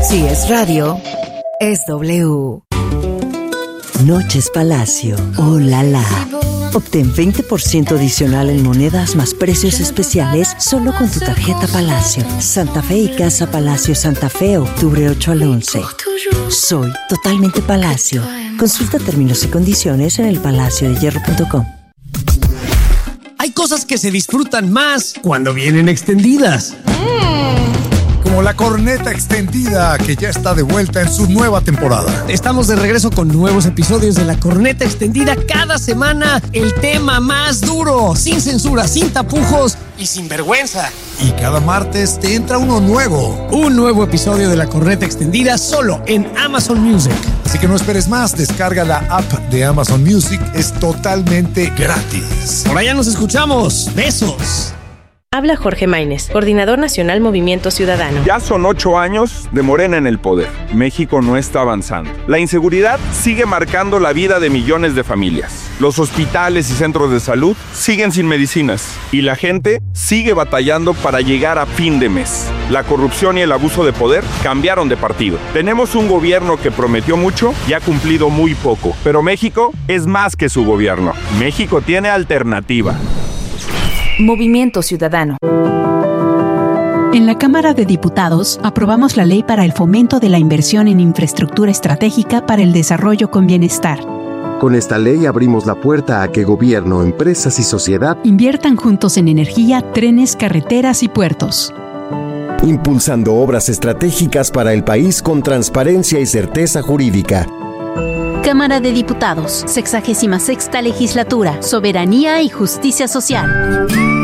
Si es radio, es W. Noches Palacio. ¡Oh, la la! Obtén 20% adicional en monedas más precios especiales solo con tu tarjeta Palacio. Santa Fe y Casa Palacio Santa Fe, octubre 8 al 11. Soy totalmente Palacio. Consulta términos y condiciones en elpalaciodehierro.com. Hay cosas que se disfrutan más cuando vienen extendidas. Como la corneta extendida, que ya está de vuelta en su nueva temporada. Estamos de regreso con nuevos episodios de la corneta extendida cada semana. El tema más duro, sin censura, sin tapujos y sin vergüenza. Y cada martes te entra uno nuevo. Un nuevo episodio de la corneta extendida solo en Amazon Music. Así que no esperes más, descarga la app de Amazon Music, es totalmente gratis. Por allá nos escuchamos. Besos. Habla Jorge Maínez, Coordinador Nacional Movimiento Ciudadano. Ya son 8 años de Morena en el poder. México no está avanzando. La inseguridad sigue marcando la vida de millones de familias. Los hospitales y centros de salud siguen sin medicinas. Y la gente sigue batallando para llegar a fin de mes. La corrupción y el abuso de poder cambiaron de partido. Tenemos un gobierno que prometió mucho y ha cumplido muy poco. Pero México es más que su gobierno. México tiene alternativa. Movimiento Ciudadano. En la Cámara de Diputados aprobamos la Ley para el Fomento de la Inversión en Infraestructura Estratégica para el Desarrollo con Bienestar. Con esta ley abrimos la puerta a que gobierno, empresas y sociedad inviertan juntos en energía, trenes, carreteras y puertos. Impulsando obras estratégicas para el país con transparencia y certeza jurídica. Cámara de Diputados, 66ª Legislatura, Soberanía y Justicia Social.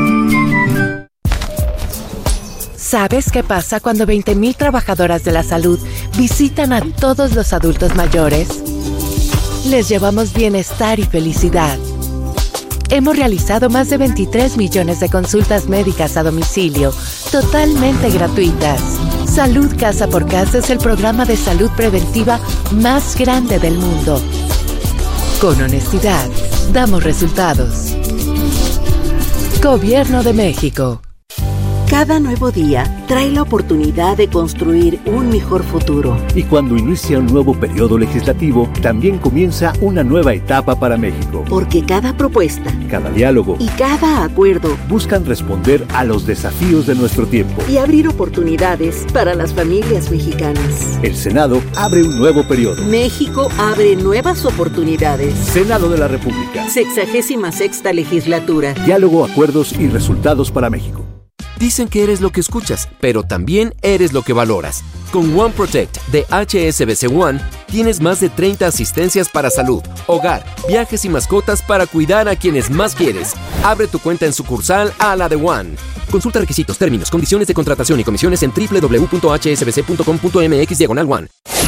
¿Sabes qué pasa cuando 20,000 trabajadoras de la salud visitan a todos los adultos mayores? Les llevamos bienestar y felicidad. Hemos realizado más de 23 millones de consultas médicas a domicilio, totalmente gratuitas. Salud Casa por Casa es el programa de salud preventiva más grande del mundo. Con honestidad, damos resultados. Gobierno de México. Cada nuevo día trae la oportunidad de construir un mejor futuro. Y cuando inicia un nuevo periodo legislativo, también comienza una nueva etapa para México. Porque cada propuesta, cada diálogo y cada acuerdo buscan responder a los desafíos de nuestro tiempo y abrir oportunidades para las familias mexicanas. El Senado abre un nuevo periodo. México abre nuevas oportunidades. Senado de la República. 66ª Legislatura. Diálogo, acuerdos y resultados para México. Dicen que eres lo que escuchas, pero también eres lo que valoras. Con One Protect de HSBC One, tienes más de 30 asistencias para salud, hogar, viajes y mascotas para cuidar a quienes más quieres. Abre tu cuenta en sucursal a la de One. Consulta requisitos, términos, condiciones de contratación y comisiones en www.hsbc.com.mx/one.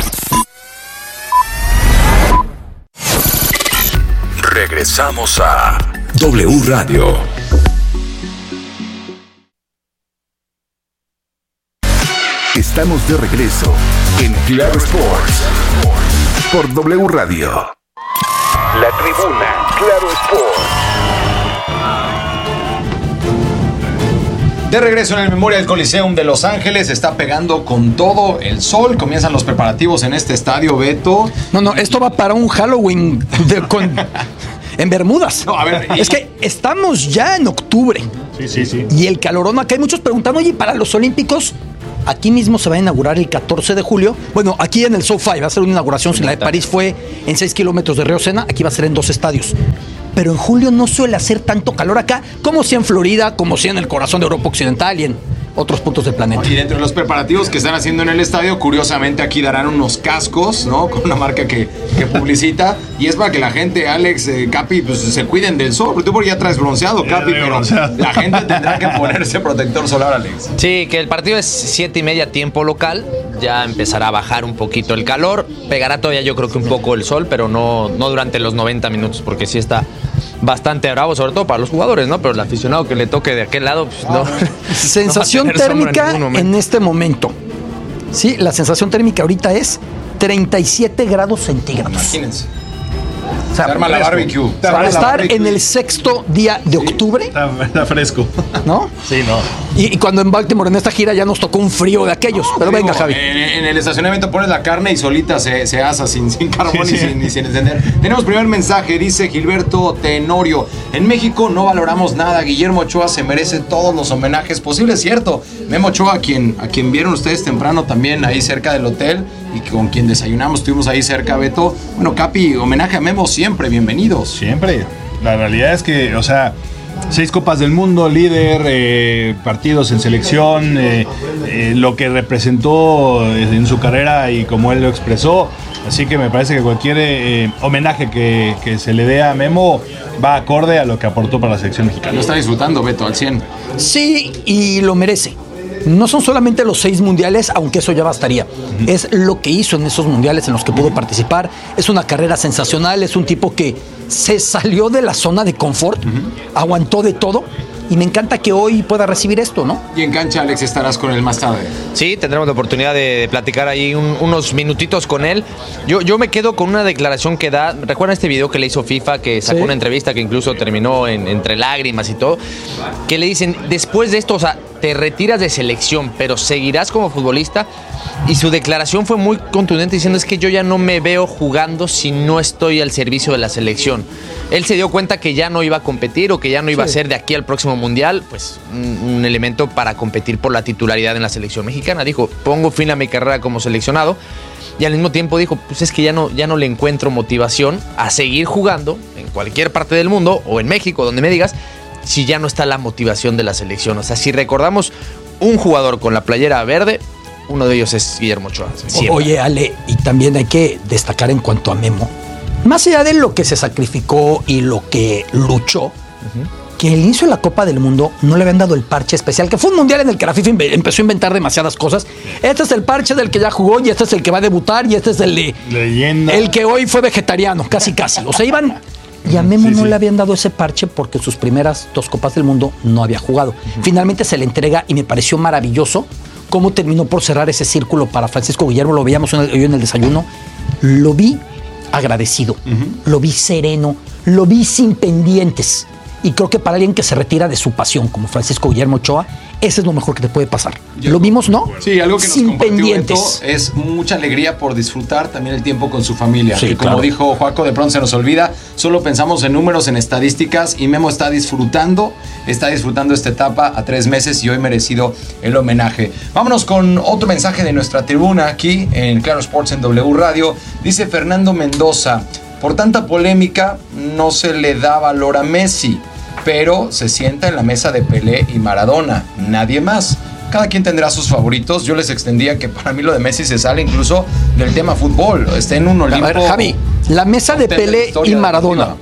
Regresamos a W Radio. Estamos de regreso en Claro Sports por W Radio. La tribuna, Claro Sports. De regreso en el Memorial Coliseum de Los Ángeles, está pegando con todo el sol. Comienzan los preparativos en este estadio, Beto. No, esto va para un Halloween en Bermudas. No, a ver, es que estamos ya en octubre. Sí. Y el calorón acá hay muchos preguntando, oye, ¿para los Olímpicos? Aquí mismo se va a inaugurar el 14 de julio. Bueno, aquí en el SoFi va a ser una inauguración. Si la de París fue en 6 kilómetros de Río Sena, aquí va a ser en 2 estadios. Pero en julio no suele hacer tanto calor acá, como si en Florida, como si en el corazón de Europa Occidental y en otros puntos del planeta. Y dentro de los preparativos que están haciendo en el estadio, curiosamente aquí darán unos cascos, ¿no? Con una marca que publicita. Y es para que la gente, Alex, Capi, pues se cuiden del sol. Porque tú por ya traes bronceado, Capi, pero la gente tendrá que ponerse protector solar, Alex. Sí, que el partido es 7:30 tiempo local. Ya empezará a bajar un poquito el calor. Pegará todavía yo creo que un poco el sol, pero no durante los 90 minutos, porque sí está bastante bravo, sobre todo para los jugadores, ¿no? Pero el aficionado que le toque de aquel lado, pues no. Sensación térmica en este momento. Sí, la sensación térmica ahorita es 37 grados centígrados. Imagínense. O sea, se arma la barbecue. Para estar en el 6º día de octubre. Está fresco. ¿No? Sí, no. Y cuando en Baltimore en esta gira ya nos tocó un frío de aquellos. Pero Digo, venga, Javi. En el estacionamiento pones la carne y solita se asa sin carbón ni sin encender. Tenemos primer mensaje, dice Gilberto Tenorio. En México no valoramos nada. Guillermo Ochoa se merece todos los homenajes posibles, cierto. Memo Ochoa, a quien vieron ustedes temprano también ahí cerca del hotel y con quien desayunamos, estuvimos ahí cerca, Beto. Bueno, Capi, homenaje a Memo siempre, bienvenidos. Siempre. La realidad es que, 6 Copas del Mundo, líder, partidos en selección, lo que representó en su carrera y como él lo expresó. Así que me parece que cualquier homenaje que se le dé a Memo va acorde a lo que aportó para la selección mexicana. Lo está disfrutando, Beto, al 100. Sí, y lo merece. No son solamente los 6 mundiales, aunque eso ya bastaría. Es lo que hizo en esos mundiales en los que pudo participar. Es una carrera sensacional. Es un tipo que se salió de la zona de confort, aguantó de todo. Y me encanta que hoy pueda recibir esto, ¿no? Y en cancha, Alex, estarás con él más tarde. Sí, tendremos la oportunidad de platicar ahí unos minutitos con él. Yo me quedo con una declaración que da. ¿Recuerdan este video que le hizo FIFA? Que sacó una entrevista que incluso terminó entre lágrimas y todo. Que le dicen, después de esto, te retiras de selección, pero seguirás como futbolista. Y su declaración fue muy contundente diciendo, es que yo ya no me veo jugando si no estoy al servicio de la selección. Él se dio cuenta que ya no iba a competir o que ya no iba a ser de aquí al próximo mundial, pues un elemento para competir por la titularidad en la selección mexicana. Dijo, pongo fin a mi carrera como seleccionado. Y al mismo tiempo dijo, pues es que ya no le encuentro motivación a seguir jugando en cualquier parte del mundo o en México, donde me digas, si ya no está la motivación de la selección. O sea, si recordamos un jugador con la playera verde, uno de ellos es Guillermo Ochoa. Oye, Ale, y también hay que destacar en cuanto a Memo, más allá de lo que se sacrificó y lo que luchó, que al inicio de la Copa del Mundo no le habían dado el parche especial, que fue un mundial en el que la FIFA empezó a inventar demasiadas cosas. Este es el parche del que ya jugó y este es el que va a debutar y este es el de leyenda, el que hoy fue vegetariano, casi. O sea, iban... Y a Memo no le habían dado ese parche porque sus primeras 2 Copas del Mundo no había jugado. Finalmente se le entrega y me pareció maravilloso cómo terminó por cerrar ese círculo para Francisco Guillermo. Lo veíamos hoy en el desayuno. Lo vi agradecido, lo vi sereno, lo vi sin pendientes. Y creo que para alguien que se retira de su pasión, como Francisco Guillermo Ochoa, ese es lo mejor que te puede pasar. ¿Lo vimos, no? Sí, algo que sin nos compartió pendientes. Beto es mucha alegría por disfrutar también el tiempo con su familia. Sí, que como dijo Joaco, de pronto se nos olvida, solo pensamos en números, en estadísticas, y Memo está disfrutando esta etapa a 3 meses y hoy merecido el homenaje. Vámonos con otro mensaje de nuestra tribuna aquí en Claro Sports en W Radio. Dice Fernando Mendoza, por tanta polémica no se le da valor a Messi, pero se sienta en la mesa de Pelé y Maradona, nadie más. Cada quien tendrá sus favoritos. Yo les extendía que para mí lo de Messi se sale incluso del tema fútbol. Está en un Olimpo. A ver, Javi, la mesa de Pelé y Maradona.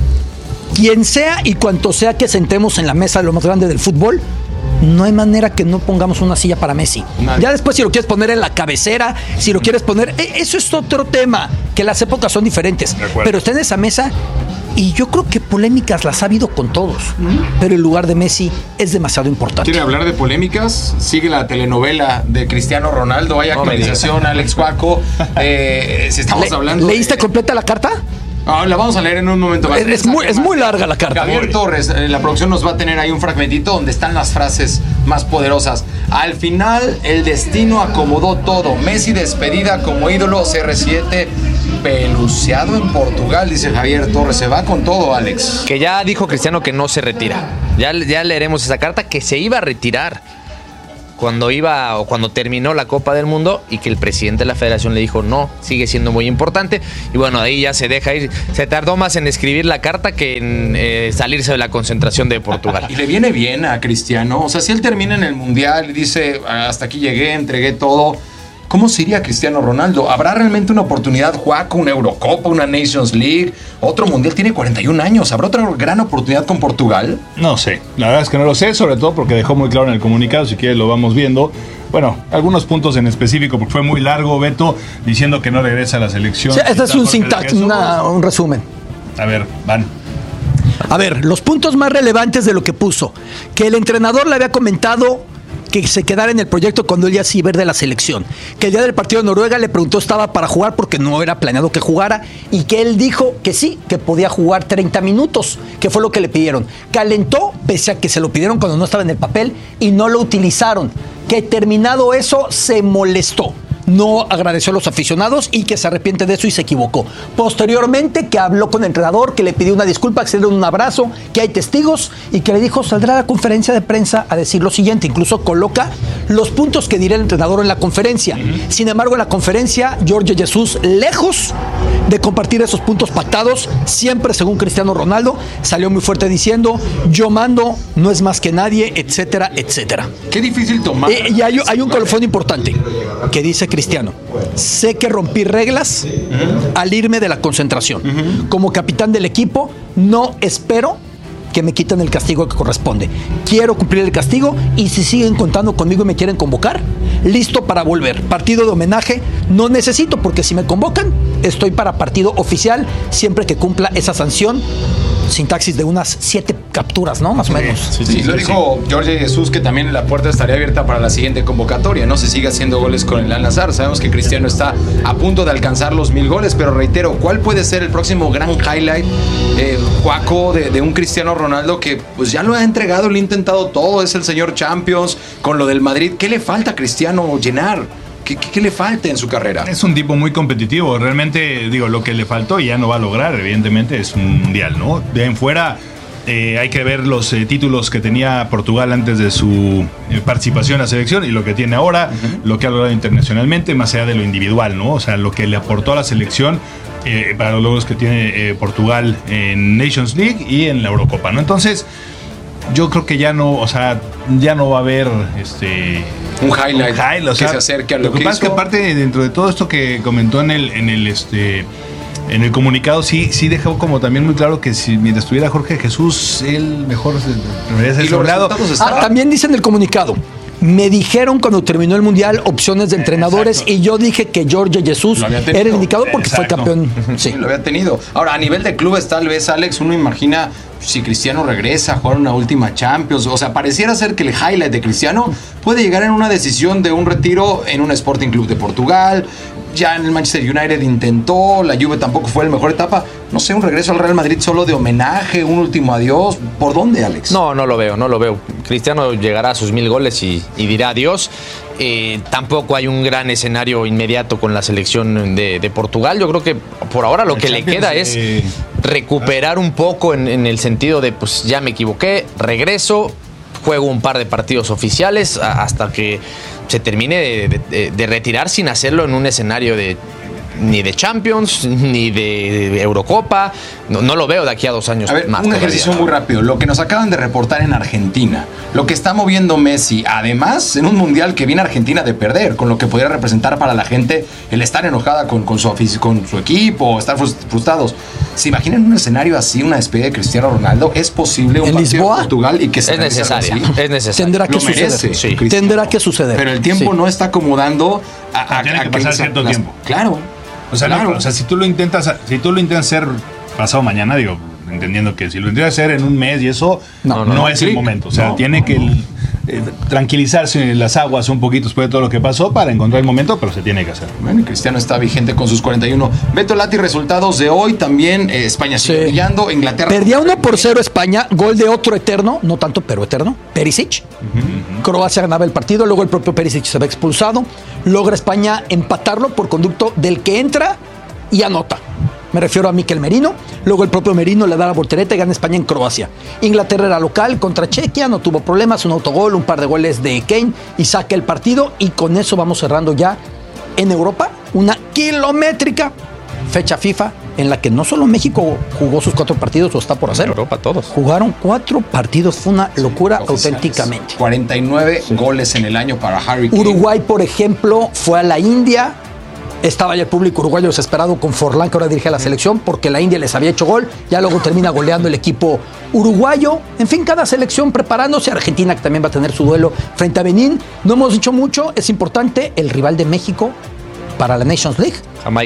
Quien sea y cuanto sea que sentemos en la mesa de lo más grande del fútbol, no hay manera que no pongamos una silla para Messi. Nadie. Ya después si lo quieres poner en la cabecera, si lo quieres poner... Eso es otro tema, que las épocas son diferentes. Pero está en esa mesa... Y yo creo que polémicas las ha habido con todos, pero el lugar de Messi es demasiado importante. ¿Quiere hablar de polémicas? Sigue la telenovela de Cristiano Ronaldo. Hay actualización, Alex Cuaco. Si estamos hablando... ¿Leíste completa la carta? La vamos a leer en un momento más. Es muy larga la carta. Javier Torres, la producción nos va a tener ahí un fragmentito donde están las frases más poderosas. Al final, el destino acomodó todo. Messi despedida como ídolo, CR7 peluceado en Portugal, dice Javier Torres. Se va con todo, Alex. Que ya dijo Cristiano que no se retira. Ya leeremos esa carta, que se iba a retirar cuando terminó la Copa del Mundo, y que el presidente de la federación le dijo no, sigue siendo muy importante. Y bueno, ahí ya se deja ir. Se tardó más en escribir la carta que en salirse de la concentración de Portugal. Y le viene bien a Cristiano. O sea, si él termina en el Mundial y dice hasta aquí llegué, entregué todo, ¿cómo se iría Cristiano Ronaldo? ¿Habrá realmente una oportunidad, Juaco, una Eurocopa, una Nations League, otro Mundial? Tiene 41 años. ¿Habrá otra gran oportunidad con Portugal? No sé. La verdad es que no lo sé, sobre todo porque dejó muy claro en el comunicado, si quieres lo vamos viendo. Bueno, algunos puntos en específico, porque fue muy largo, Beto, diciendo que no regresa a la selección. Sí, este es un resumen. A ver, van. A ver, los puntos más relevantes de lo que puso. Que el entrenador le había comentado que se quedara en el proyecto cuando él ya se iba a ir de la selección. Que el día del partido de Noruega le preguntó estaba para jugar porque no era planeado que jugara y que él dijo que sí, que podía jugar 30 minutos, que fue lo que le pidieron. Calentó, pese a que se lo pidieron cuando no estaba en el papel y no lo utilizaron. Que terminado eso, se molestó. No agradeció a los aficionados y que se arrepiente de eso y se equivocó. Posteriormente que habló con el entrenador, que le pidió una disculpa, que se le dio un abrazo, que hay testigos y que le dijo saldrá a la conferencia de prensa a decir lo siguiente. Incluso coloca los puntos que dirá el entrenador en la conferencia. Sin embargo, en la conferencia, Jorge Jesús, lejos de compartir esos puntos pactados, siempre según Cristiano Ronaldo, salió muy fuerte diciendo yo mando, no es más que nadie, etcétera, etcétera. Qué difícil tomar. Y hay un colofón importante que dice Cristiano, sé que rompí reglas al irme de la concentración. Como capitán del equipo, no espero que me quiten el castigo que corresponde. Quiero cumplir el castigo y si siguen contando conmigo y me quieren convocar, listo para volver. Partido de homenaje no necesito porque si me convocan, estoy para partido oficial siempre que cumpla esa sanción. Sintaxis de unas 7 capturas, ¿no? Más o menos. Sí, lo dijo Jorge Jesús, que también la puerta estaría abierta para la siguiente convocatoria, ¿no? Se sigue haciendo goles con el Al-Nassr. Sabemos que Cristiano está a punto de alcanzar los 1000 goles, pero reitero, ¿cuál puede ser el próximo gran highlight, Juaco, de un Cristiano Ronaldo que pues ya lo ha entregado, lo ha intentado todo, es el señor Champions, con lo del Madrid? ¿Qué le falta a Cristiano llenar? ¿Qué le falta en su carrera? Es un tipo muy competitivo. Realmente, digo, lo que le faltó y ya no va a lograr, evidentemente, es un mundial, ¿no? De en fuera hay que ver los títulos que tenía Portugal antes de su participación en la selección y lo que tiene ahora, lo que ha logrado internacionalmente, más allá de lo individual, ¿no? O sea, lo que le aportó a la selección para los logros que tiene Portugal en Nations League y en la Eurocopa, ¿no? Entonces, yo creo que ya no, o sea, ya no va a haber un highlight o sea, que se acerque a lo que pasa es que aparte dentro de todo esto que comentó en el comunicado sí dejó como también muy claro que si mientras estuviera Jorge Jesús él mejor debería ser su lado. También dice en el comunicado, me dijeron cuando terminó el mundial opciones de entrenadores. Exacto. Y yo dije que Jorge Jesús era el indicado porque fue campeón. Sí, lo había tenido. Ahora, a nivel de clubes, tal vez, Alex, uno imagina si Cristiano regresa a jugar una última Champions. O sea, pareciera ser que el highlight de Cristiano puede llegar en una decisión de un retiro en un Sporting Club de Portugal. Ya en el Manchester United intentó, la Juve tampoco fue la mejor etapa. No sé, un regreso al Real Madrid solo de homenaje, un último adiós. ¿Por dónde, Alex? No lo veo. Cristiano llegará a sus 1000 goles y dirá adiós. Tampoco hay un gran escenario inmediato con la selección de Portugal. Yo creo que por ahora lo que le queda es recuperar un poco en el sentido de, pues ya me equivoqué, regreso, juego un par de partidos oficiales hasta que se termine de retirar sin hacerlo en un escenario ni de Champions, ni de Eurocopa. No lo veo de aquí a 2 años. A ver, un ejercicio muy rápido. Lo que nos acaban de reportar en Argentina, lo que está moviendo Messi, además, en un mundial que viene Argentina de perder, con lo que podría representar para la gente el estar enojada con su equipo, estar frustrados. ¿Se imaginan un escenario así, una despedida de Cristiano Ronaldo? ¿Es posible un partido de Portugal y que se necesario? Es necesario. Tendrá que suceder. Sí. Tendrá que suceder. Pero el tiempo no está acomodando a tiene que pasar cierto tiempo. Claro. O sea, claro. Si tú lo intentas hacer pasado mañana, digo, entendiendo que si lo intentas hacer en un mes y eso, no es el momento. O sea, tiene que tranquilizarse en las aguas un poquito después de todo lo que pasó para encontrar el momento, pero se tiene que hacer. Bueno, Cristiano está vigente con sus 41. Beto Lati, resultados de hoy también. España sigue brillando. Inglaterra. Perdía 1-0 España, gol de otro eterno, no tanto, pero eterno, Perisic. Croacia ganaba el partido, luego el propio Perisic se ve expulsado. Logra España empatarlo por conducto del que entra y anota. Me refiero a Mikel Merino. Luego el propio Merino le da la voltereta y gana España en Croacia. Inglaterra era local contra Chequia, no tuvo problemas, un autogol, un par de goles de Kane y saca el partido. Y con eso vamos cerrando ya en Europa una kilométrica fecha FIFA en la que no solo México jugó sus 4 partidos o está por hacerlo. Europa todos. Jugaron 4 partidos, fue una locura auténticamente. 49 goles en el año para Harry Kane. Uruguay, por ejemplo, fue a la India. Estaba ya el público uruguayo desesperado con Forlán, que ahora dirige a la selección, porque la India les había hecho gol. Ya luego termina goleando el equipo uruguayo. En fin, cada selección preparándose. Argentina, que también va a tener su duelo frente a Benín. No hemos dicho mucho, es importante. El rival de México para la Nations League.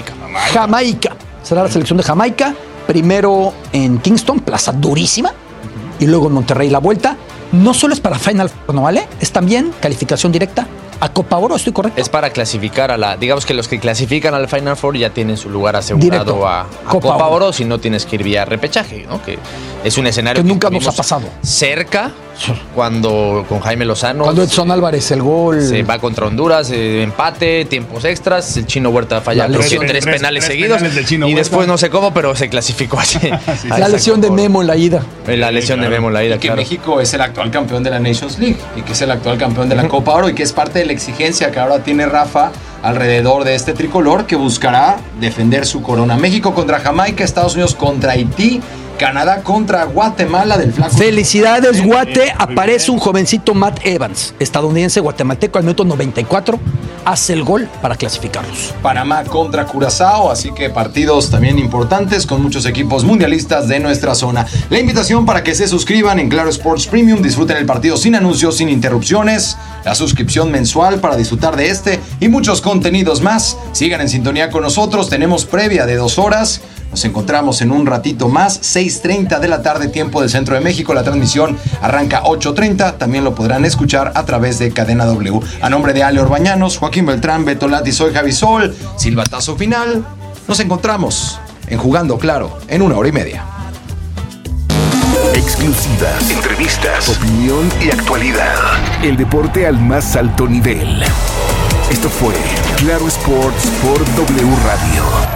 Jamaica. Será la selección de Jamaica. Primero en Kingston, plaza durísima. Y luego en Monterrey la vuelta. no solo es para Final Four, ¿no vale? Es también calificación directa a Copa Oro, ¿estoy correcto? Es para clasificar digamos que los que clasifican al Final Four ya tienen su lugar asegurado Directo. a Copa Oro, si no tienes que ir vía repechaje, ¿no? Que es un escenario que nunca nos ha pasado. Cerca, cuando con Jaime Lozano. Cuando Edson Álvarez el gol. Se va contra Honduras, empate, tiempos extras, el Chino Huerta falla tres penales seguidos. Y después no sé cómo, pero se clasificó así. La lesión de Memo en la ida. La lesión de Memo en la ida, que México es el actual campeón de la Nations League y que es el actual campeón de la Copa Oro y que es parte de la exigencia que ahora tiene Rafa alrededor de este tricolor que buscará defender su corona. México contra Jamaica, Estados Unidos contra Haití, Canadá contra Guatemala del flaco. Felicidades, Guate. Aparece un jovencito Matt Evans, estadounidense guatemalteco, al minuto 94. Hace el gol para clasificarlos. Panamá contra Curazao, así que partidos también importantes con muchos equipos mundialistas de nuestra zona. La invitación para que se suscriban en Claro Sports Premium, disfruten el partido sin anuncios, sin interrupciones, la suscripción mensual para disfrutar de este y muchos contenidos más. Sigan en sintonía con nosotros, tenemos previa de 2 horas. Nos encontramos en un ratito más, 6:30 de la tarde, tiempo del Centro de México. La transmisión arranca 8:30. También lo podrán escuchar a través de Cadena W. A nombre de Ale Orbañanos, Joaquín Beltrán, Beto Lati, soy Javi Sol. Silbatazo final. Nos encontramos en Jugando Claro en 1 hora y media. Exclusivas, entrevistas, opinión y actualidad. El deporte al más alto nivel. Esto fue Claro Sports por W Radio.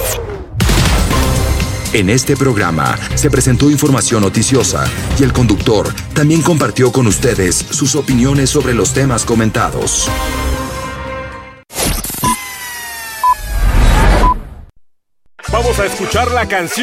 En este programa se presentó información noticiosa y el conductor también compartió con ustedes sus opiniones sobre los temas comentados. Vamos a escuchar la canción